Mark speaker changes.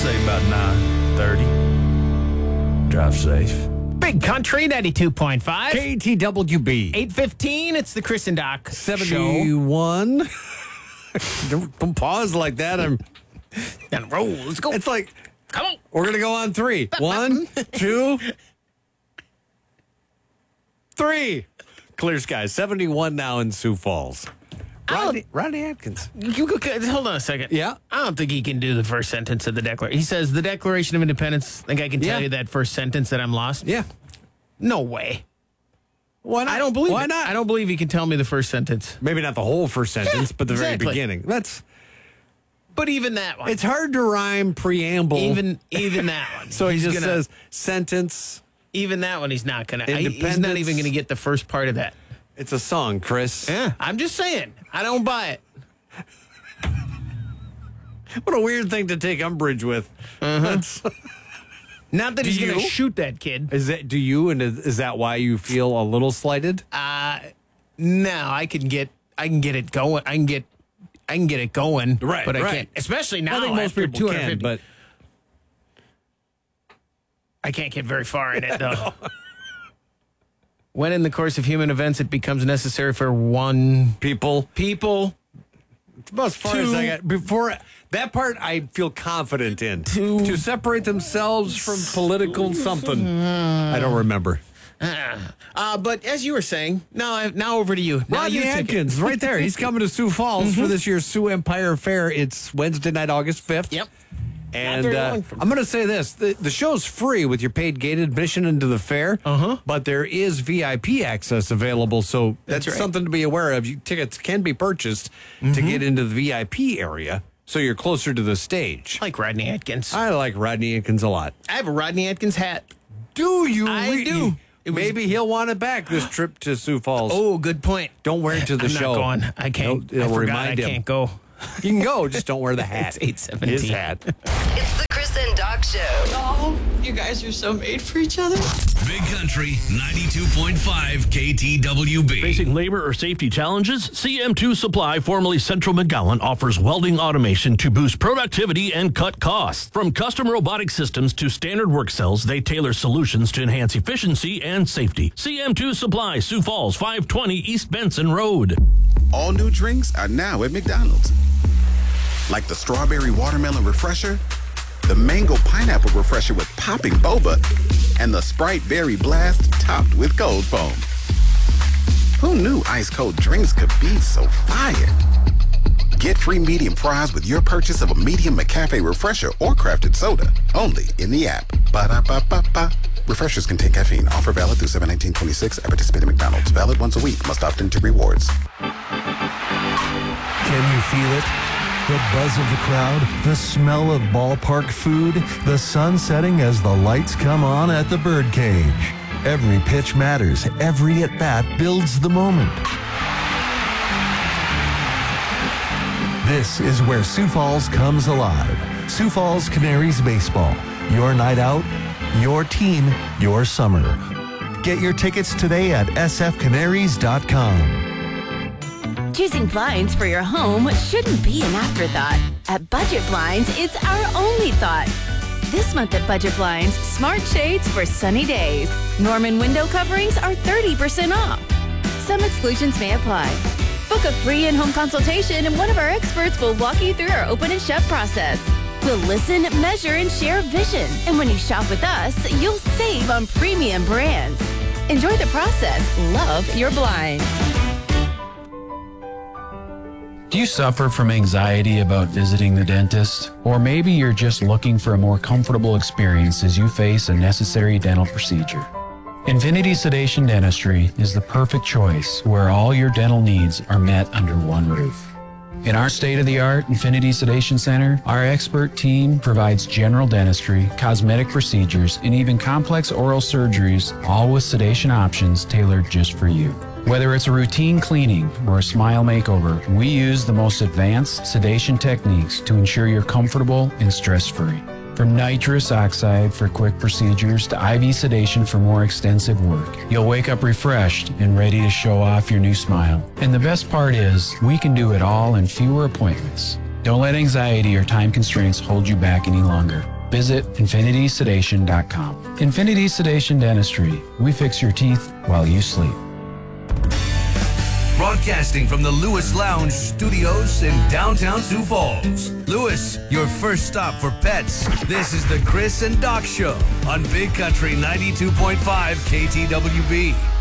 Speaker 1: say about 9:30. Drive safe.
Speaker 2: Big Country 92.5.
Speaker 3: KTWB.
Speaker 2: 8:15. It's the Chris and Doc show.
Speaker 3: 71. Don't pause like that.
Speaker 2: And roll. Let's go.
Speaker 3: It's like,
Speaker 2: Come on.
Speaker 3: we're going to go on 3. 1, 2, 3. Clear skies. 71 now in Sioux Falls. Rodney Atkins.
Speaker 2: Hold on a second.
Speaker 3: Yeah?
Speaker 2: I don't think he can do the first sentence of the Declaration. He says, the Declaration of Independence. Think I can tell you that first sentence that I'm lost?
Speaker 3: Yeah.
Speaker 2: No way.
Speaker 3: Why not?
Speaker 2: I don't believe
Speaker 3: Why
Speaker 2: it.
Speaker 3: not?
Speaker 2: I don't believe he can tell me the first sentence.
Speaker 3: Maybe not the whole first sentence, but the
Speaker 2: exactly.
Speaker 3: very beginning.
Speaker 2: But even that one.
Speaker 3: It's hard to rhyme preamble.
Speaker 2: Even that one.
Speaker 3: So he just says sentence.
Speaker 2: Even that one, he's not going to. He's
Speaker 3: Independence.
Speaker 2: not even going to get the first part of that.
Speaker 3: It's a song, Chris.
Speaker 2: Yeah, I'm just saying. I don't buy it.
Speaker 3: What a weird thing to take umbrage with.
Speaker 2: Not that he's going to shoot that kid.
Speaker 3: Do you? And is that why you feel a little slighted?
Speaker 2: No, I can get it going. I can get it going.
Speaker 3: Right,
Speaker 2: but I
Speaker 3: right.
Speaker 2: can't. Especially now.
Speaker 3: I think most
Speaker 2: after
Speaker 3: people
Speaker 2: 250.
Speaker 3: can, but
Speaker 2: I can't get very far in it though. When in the course of human events it becomes necessary for one
Speaker 3: people.
Speaker 2: It's
Speaker 3: about as far as I got. Before that part, I feel confident in. To separate themselves from political something. I don't remember.
Speaker 2: But as you were saying, now over to you. Now
Speaker 3: Rodney
Speaker 2: you take it.
Speaker 3: Atkins, right there. He's coming to Sioux Falls for this year's Sioux Empire Fair. It's Wednesday night, August 5th.
Speaker 2: Yep.
Speaker 3: And
Speaker 2: very long from
Speaker 3: I'm going to say this. The show's free with your paid gate admission into the fair, but there is VIP access available, so that's
Speaker 2: right.
Speaker 3: something to be aware of. Tickets can be purchased to get into the VIP area, so you're closer to the stage.
Speaker 2: I like Rodney Atkins.
Speaker 3: I like Rodney Atkins a lot.
Speaker 2: I have a Rodney Atkins hat.
Speaker 3: Do you?
Speaker 2: I do.
Speaker 3: Maybe he'll want it back this trip to Sioux Falls.
Speaker 2: Oh, good point.
Speaker 3: Don't wear it to the
Speaker 2: I'm
Speaker 3: show.
Speaker 2: not going. I can't.
Speaker 3: It'll
Speaker 2: I forgot
Speaker 3: remind
Speaker 2: I
Speaker 3: him.
Speaker 2: can't go.
Speaker 3: You can go, just don't wear the hat.
Speaker 2: It's 8:17.
Speaker 3: His hat.
Speaker 4: It's the Chris and Doc Show.
Speaker 5: Oh, you guys are so made for each other.
Speaker 6: Big Country 92.5 KTWB.
Speaker 7: Facing labor or safety challenges? CM2 Supply, formerly Central McGowan, offers welding automation to boost productivity and cut costs. From custom robotic systems to standard work cells, they tailor solutions to enhance efficiency and safety. CM2 Supply, Sioux Falls, 520 East Benson Road.
Speaker 8: All new drinks are now at McDonald's. Like the strawberry watermelon refresher, the mango pineapple refresher with popping boba, and the Sprite berry blast topped with cold foam. Who knew ice cold drinks could be so fire? Get free medium fries with your purchase of a medium McCafe refresher or crafted soda. Only in the app. Ba-da-ba-ba-ba. Refreshers contain caffeine. Offer valid through 7/19/26 at participating McDonald's. Valid once a week. Must opt into rewards.
Speaker 9: Can you feel it? The buzz of the crowd, the smell of ballpark food, the sun setting as the lights come on at the birdcage. Every pitch matters. Every at-bat builds the moment. This is where Sioux Falls comes alive. Sioux Falls Canaries Baseball. Your night out, your team, your summer. Get your tickets today at sfcanaries.com.
Speaker 10: Choosing blinds for your home shouldn't be an afterthought. At Budget Blinds, it's our only thought. This month at Budget Blinds, smart shades for sunny days. Norman window coverings are 30% off. Some exclusions may apply. Book a free in-home consultation and one of our experts will walk you through our open and shut process. We'll listen, measure, and share vision. And when you shop with us, you'll save on premium brands. Enjoy the process. Love your blinds.
Speaker 11: Do you suffer from anxiety about visiting the dentist? Or maybe you're just looking for a more comfortable experience as you face a necessary dental procedure? Infinity Sedation Dentistry is the perfect choice where all your dental needs are met under one roof. In our state-of-the-art Infinity Sedation Center, our expert team provides general dentistry, cosmetic procedures, and even complex oral surgeries, all with sedation options tailored just for you. Whether it's a routine cleaning or a smile makeover, we use the most advanced sedation techniques to ensure you're comfortable and stress-free. From nitrous oxide for quick procedures to IV sedation for more extensive work, you'll wake up refreshed and ready to show off your new smile. And the best part is, we can do it all in fewer appointments. Don't let anxiety or time constraints hold you back any longer. Visit infinitysedation.com. Infinity Sedation Dentistry. We fix your teeth while you sleep.
Speaker 6: Broadcasting from the Lewis Lounge Studios in downtown Sioux Falls. Lewis, your first stop for pets. This is the Chris and Doc Show on Big Country 92.5 KTWB.